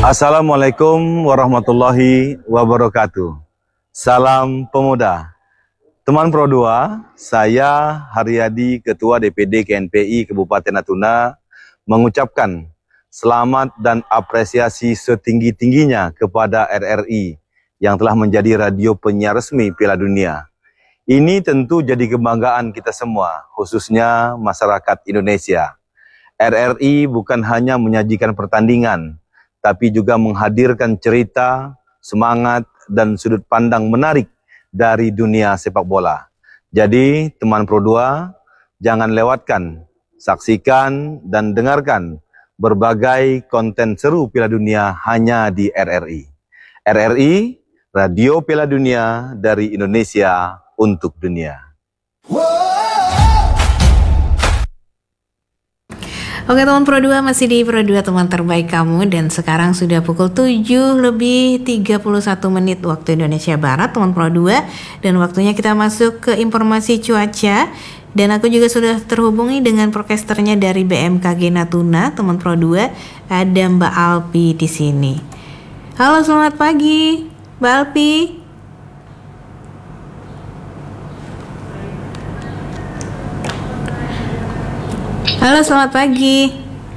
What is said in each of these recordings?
Assalamualaikum warahmatullahi wabarakatuh. Salam pemuda. Teman Pro 2, saya Haryadi, Ketua DPD KNPI Kabupaten Natuna, mengucapkan selamat dan apresiasi setinggi-tingginya kepada RRI yang telah menjadi radio penyiar resmi Piala Dunia. Ini tentu jadi kebanggaan kita semua, khususnya masyarakat Indonesia. RRI bukan hanya menyajikan pertandingan, tapi juga menghadirkan cerita, semangat, dan sudut pandang menarik dari dunia sepak bola. Jadi, teman Pro 2, jangan lewatkan, saksikan, dan dengarkan berbagai konten seru Piala Dunia hanya di RRI. RRI, Radio Piala Dunia dari Indonesia untuk dunia. Oke teman Pro 2, masih di Pro 2 teman terbaik kamu. Dan sekarang sudah pukul 7:31 waktu Indonesia Barat teman Pro 2. Dan waktunya kita masuk ke informasi cuaca. Dan aku juga sudah terhubungi dengan podcasternya dari BMKG Natuna teman Pro 2. Ada Mbak Alpi di sini. Halo, selamat pagi Mbak Alpi. Halo, selamat pagi.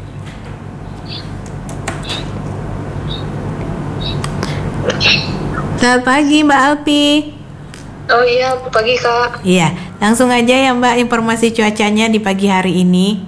Selamat pagi Mbak Alpi. Oh iya, pagi Kak. Iya, langsung aja ya Mbak informasi cuacanya di pagi hari ini.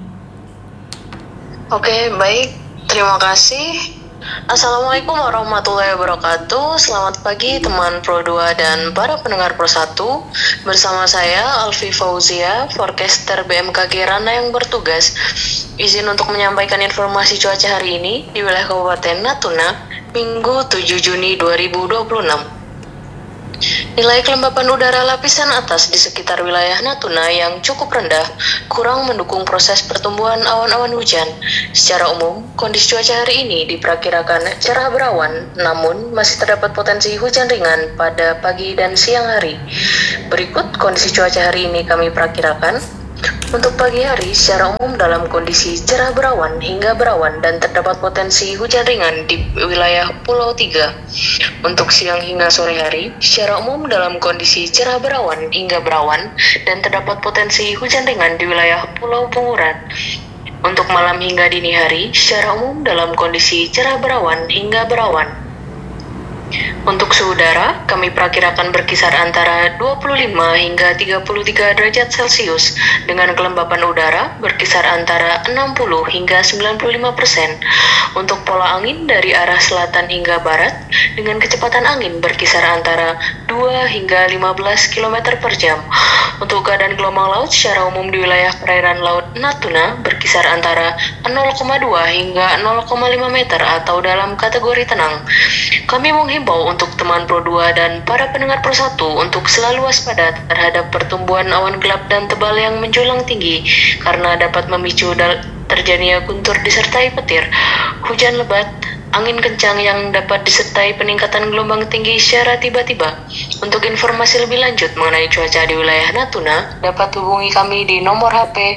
Oke, baik. Terima kasih. Assalamualaikum warahmatullahi wabarakatuh. Selamat pagi teman Pro 2 dan para pendengar Pro 1. Bersama saya Alfi Fauzia, forecaster BMKG Rana yang bertugas. Izin untuk menyampaikan informasi cuaca hari ini di wilayah Kabupaten Natuna, Minggu 7 Juni 2026. Nilai kelembapan udara lapisan atas di sekitar wilayah Natuna yang cukup rendah kurang mendukung proses pertumbuhan awan-awan hujan. Secara umum, kondisi cuaca hari ini diperkirakan cerah berawan, namun masih terdapat potensi hujan ringan pada pagi dan siang hari. Berikut kondisi cuaca hari ini kami perkirakan. Untuk pagi hari, secara umum dalam kondisi cerah berawan hingga berawan dan terdapat potensi hujan ringan di wilayah Pulau 3. Untuk siang hingga sore hari, secara umum dalam kondisi cerah berawan hingga berawan dan terdapat potensi hujan ringan di wilayah Pulau Bunguran. Untuk malam hingga dini hari, secara umum dalam kondisi cerah berawan hingga berawan. Untuk suhu udara, kami perkirakan berkisar antara 25 hingga 33 derajat Celcius dengan kelembapan udara berkisar antara 60 hingga 95%. Untuk pola angin dari arah selatan hingga barat dengan kecepatan angin berkisar antara 2 hingga 15 km per jam. Untuk keadaan gelombang laut secara umum di wilayah perairan laut Natuna berkisar antara 0,2 hingga 0,5 meter atau dalam kategori tenang. Kami menghimbau untuk teman Pro 2 dan para pendengar Pro 1 untuk selalu waspada terhadap pertumbuhan awan gelap dan tebal yang menjulang tinggi karena dapat memicu terjadinya guntur disertai petir, hujan lebat, angin kencang yang dapat disertai peningkatan gelombang tinggi secara tiba-tiba. Untuk informasi lebih lanjut mengenai cuaca di wilayah Natuna, dapat hubungi kami di nomor HP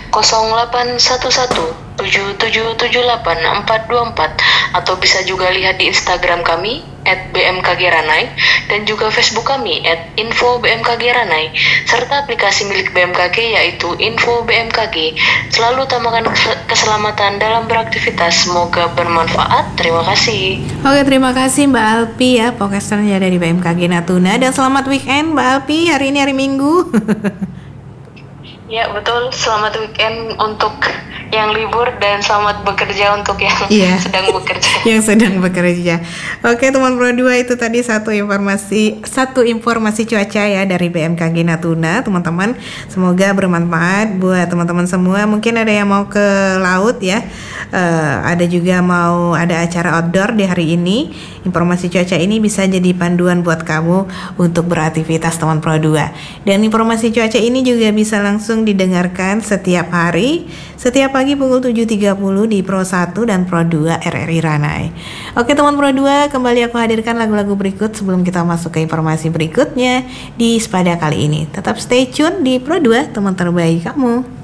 0811 7778 atau bisa juga lihat di Instagram kami @bmkgranai dan juga Facebook kami @info_bmkgranai serta aplikasi milik BMKG yaitu Info BMKG. Selalu utamakan keselamatan dalam beraktivitas. Semoga bermanfaat. Terima kasih. Oke, terima kasih Mbak Alpi ya, podcasternya dari BMKG Natuna. Dan selamat weekend Mbak Alpi, hari ini hari Minggu. Ya betul, selamat weekend untuk yang libur dan selamat bekerja untuk yang sedang bekerja. Yang sedang bekerja. Oke teman Pro 2, itu tadi satu informasi cuaca ya dari BMKG Natuna teman-teman. Semoga bermanfaat buat teman-teman semua. Mungkin ada yang mau ke laut ya, ada juga mau ada acara outdoor di hari ini. Informasi cuaca ini bisa jadi panduan buat kamu untuk beraktivitas teman Pro 2. Dan informasi cuaca ini juga bisa langsung didengarkan setiap hari, setiap pagi pukul 7.30 di Pro 1 dan Pro 2 RRI Ranai. Oke teman Pro 2, kembali aku hadirkan lagu-lagu berikut sebelum kita masuk ke informasi berikutnya di Spada kali ini. Tetap stay tune di Pro 2, teman terbaik kamu.